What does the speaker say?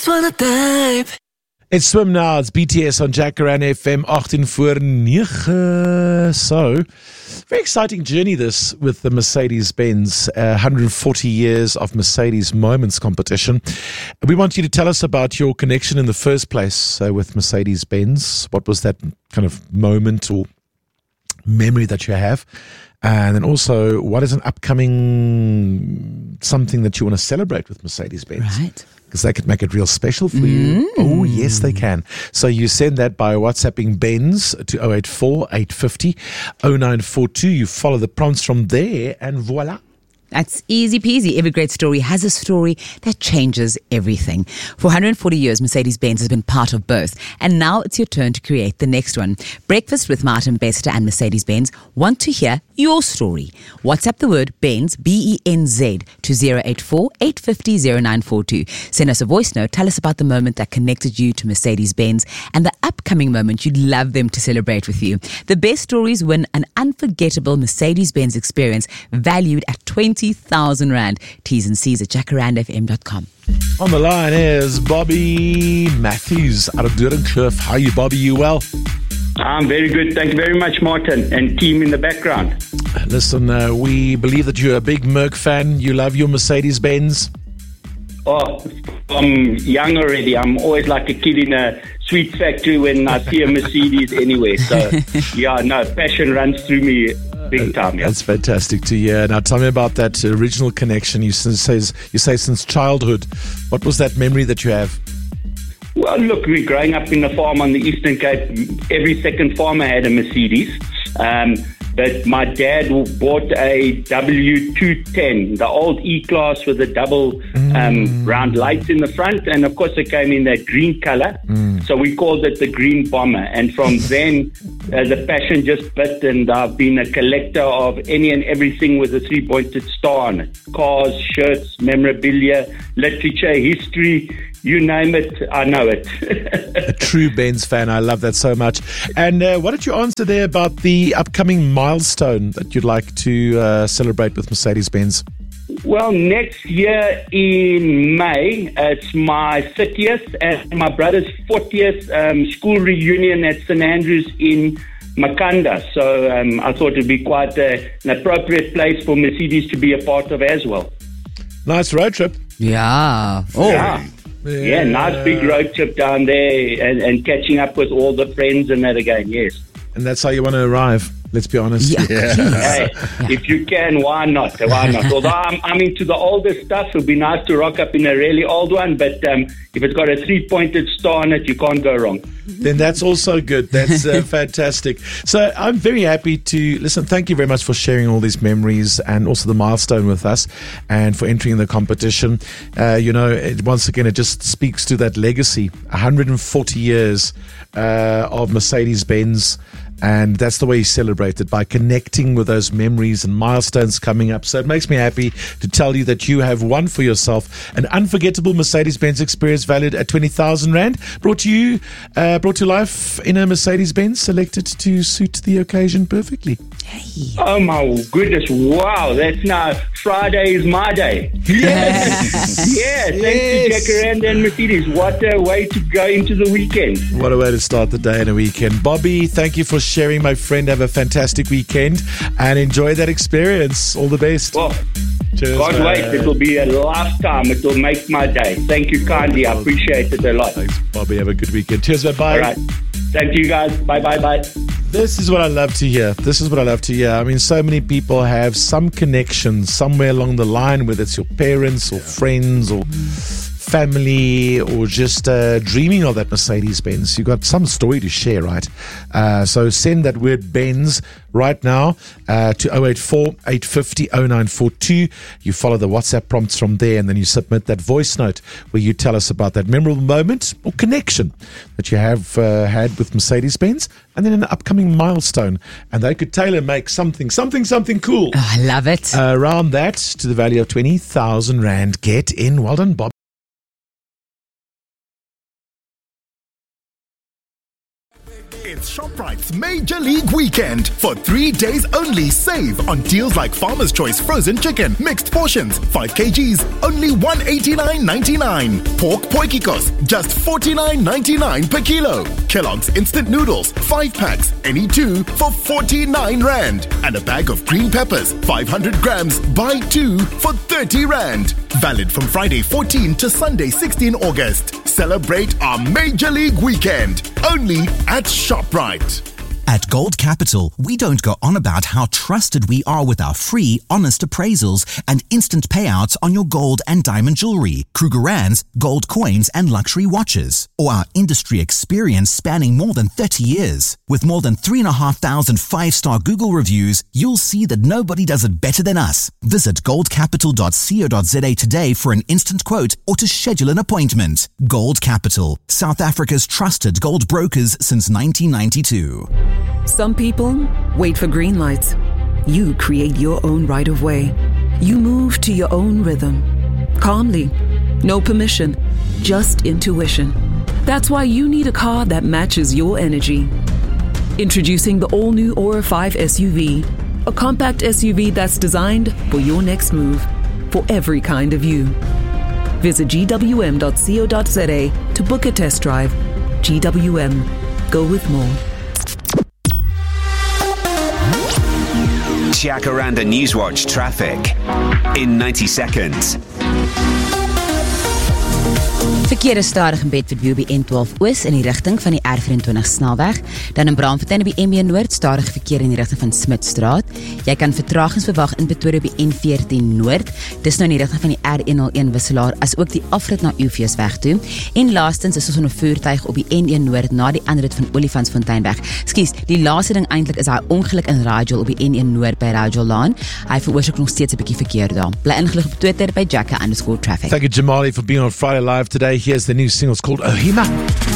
just wanna dive. It's Swim Now, it's BTS on Jacaranda FM, 18 voor 9. So, very exciting journey this with the Mercedes-Benz 140 years of Mercedes Moments competition. We want you to tell us about your connection in the first place with Mercedes-Benz. What was that kind of moment or memory that you have? And then also, what is an upcoming something that you want to celebrate with Mercedes-Benz? Right. Because they could make it real special for you. Oh, yes, they can. So you send that by WhatsApping Benz to 084 850 0942. You follow the prompts from there, and voila. That's easy peasy. Every great story has a story that changes everything. For 140 years, Mercedes-Benz has been part of both. And now it's your turn to create the next one. Breakfast with Martin Bester and Mercedes-Benz want to hear your story. WhatsApp the word Benz, B-E-N-Z, to 084 850 0942. Send us a voice note. Tell us about the moment that connected you to Mercedes-Benz and the upcoming moment you'd love them to celebrate with you. The best stories win an unforgettable Mercedes-Benz experience valued at 20,000 Rand. T's and C's at jacarandafm.com. On the line is Bobby Matthews out of Doornkloof. How are you, Bobby? You well? I'm very good. Thank you very much, Martin, and team in the background. Listen, we believe that you're a big Merc fan. You love your Mercedes-Benz. Oh, I'm young already. I'm always like a kid in a sweet factory when I see a Mercedes anyway. So, yeah, no, passion runs through me big time. Yeah. That's fantastic to hear. Now, tell me about that original connection. You say since childhood. What was that memory that you have? Well, look, we're growing up in a farm on the Eastern Cape. Every second farmer had a Mercedes. But my dad bought a W210, the old E-Class with the double round lights in the front. And, of course, it came in that green color. So we called it the Green Bomber. And from then, the passion just bit, and I've been a collector of any and everything with a three-pointed star on it. Cars, shirts, memorabilia, literature, history. You name it, I know it. A true Benz fan. I love that so much. And what did you answer there about the upcoming milestone that you'd like to celebrate with Mercedes-Benz? Well, next year in May, it's my 30th and my brother's 40th school reunion at St. Andrews in Makanda. So I thought it'd be quite an appropriate place for Mercedes to be a part of as well. Nice road trip. Yeah. Oh. Yeah, nice big road trip down there and catching up with all the friends and that again, yes. And that's how you want to arrive, let's be honest. Yeah. Hey, if you can, why not? Why not? Although I'm into the older stuff, it would be nice to rock up in a really old one, but if it's got a three-pointed star on it, you can't go wrong. Then that's also good. That's fantastic. So I'm very happy to listen. Thank you very much for sharing all these memories and also the milestone with us and for entering the competition. Once again, it just speaks to that legacy, 140 years of Mercedes-Benz. And that's the way you celebrate it, by connecting with those memories and milestones coming up. So it makes me happy to tell you that you have won for yourself an unforgettable Mercedes-Benz experience valued at 20,000 Rand. Brought to life in a Mercedes-Benz, selected to suit the occasion perfectly. Hey. Oh, my goodness. Wow. That's now Friday is my day. Yes. Yeah, thanks to Jacaranda and Mercedes. What a way to go into the weekend. What a way to start the day and a weekend. Bobby, thank you for sharing, my friend. Have a fantastic weekend and enjoy that experience. All the best. Well, cheers, God man. wait. It'll be a lifetime. It will make my day. Thank you kindly. I appreciate it a lot. Thanks, Bobby. Have a good weekend. Cheers, man. Bye. All right. Thank you, guys. Bye. This is what I love to hear. I mean, so many people have some connection somewhere along the line, whether it's your parents or friends or family or just dreaming of that Mercedes-Benz. You've got some story to share, right? So send that word Benz right now to 084 850 0942. You follow the WhatsApp prompts from there, and then you submit that voice note where you tell us about that memorable moment or connection that you have had with Mercedes-Benz, and then an upcoming milestone. And they could tailor make something cool. Oh, I love it. Around that to the value of 20,000 Rand. Get in. Well done, Bob. It's ShopRite's Major League Weekend. For 3 days only, save on deals like Farmer's Choice frozen chicken, mixed portions, 5 kgs, only $189.99. Pork Poikikos, just $49.99 per kilo. Kellogg's Instant Noodles, 5 packs, any 2 for 49 Rand. And a bag of green peppers, 500 grams, buy 2 for 30 Rand. Valid from Friday 14 to Sunday 16 August. Celebrate our Major League Weekend, only at ShopRite. At Gold Capital, we don't go on about how trusted we are with our free, honest appraisals and instant payouts on your gold and diamond jewelry, Krugerrands, gold coins and luxury watches, or our industry experience spanning more than 30 years. With more than 3,500 5-star Google reviews, you'll see that nobody does it better than us. Visit goldcapital.co.za today for an instant quote or to schedule an appointment. Gold Capital, South Africa's trusted gold brokers since 1992. Some people wait for green lights. You create your own right of way. You move to your own rhythm. Calmly. No permission. Just intuition. That's why you need a car that matches your energy. Introducing the all-new Aura 5 SUV. A compact SUV that's designed for your next move. For every kind of you. Visit gwm.co.za to book a test drive. GWM. Go with more. Jacaranda Newswatch traffic in 90 seconds. Verkeer is stadig in Bedford op die N12 Oos in die rigting van die R24 snelweg. Dan in Braamfontein op die M1 Noord stadig verkeer in die rigting van Smitstraat. Jy kan vertragings verwag in Pretoria op die N14 Noord. Dis nou in die rigting van die R101 wisselaar as ook die afrit na Oefeesweg toe. En laastens is ons onder voertuig op die N1 Noord na die aanrit van Olifantsfonteinweg. Skus, die laaste ding eintlik is daai ongeluk in Rajol op die N1 Noord by Rajol Laan. Hy veroorsaak nog steeds 'n bietjie verkeer daar. Bly ingelig op Twitter by Jacka_traffic. Thank you, Jamali, for being on Friday Live today. Here's the new single, it's called Ohima.